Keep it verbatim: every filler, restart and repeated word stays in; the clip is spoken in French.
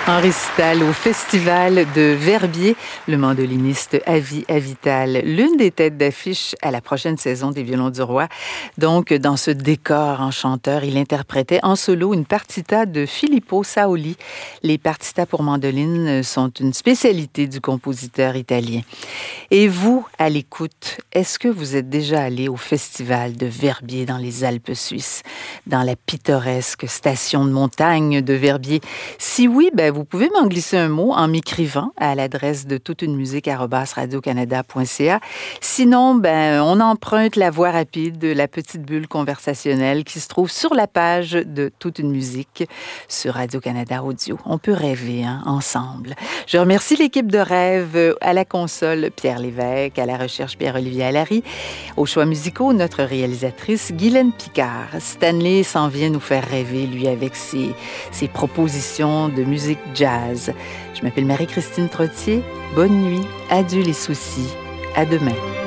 En récital au Festival de Verbier, le mandoliniste Avi Avital, l'une des têtes d'affiche à la prochaine saison des Violons du Roi. Donc, dans ce décor enchanteur, il interprétait en solo une partita de Filippo Saoli. Les partitas pour mandoline sont une spécialité du compositeur italien. Et vous, à l'écoute, est-ce que vous êtes déjà allé au Festival de Verbier dans les Alpes suisses, dans la pittoresque station de montagne de Verbier? Si oui, ben vous pouvez m'en glisser un mot en m'écrivant à l'adresse de toutunemusique arobase radio canada point c a. Sinon, ben on emprunte la voie rapide de la petite bulle conversationnelle qui se trouve sur la page de Toute une musique sur Radio-Canada Audio. On peut rêver hein, ensemble. Je remercie l'équipe de Rêve à la console, Pierre Lévesque, à la recherche Pierre-Olivier Allary, aux choix musicaux, notre réalisatrice Guylaine Picard. Stanley s'en vient nous faire rêver, lui, avec ses, ses propositions de musique jazz. Je m'appelle Marie-Christine Trottier. Bonne nuit. Adieu les soucis. À demain.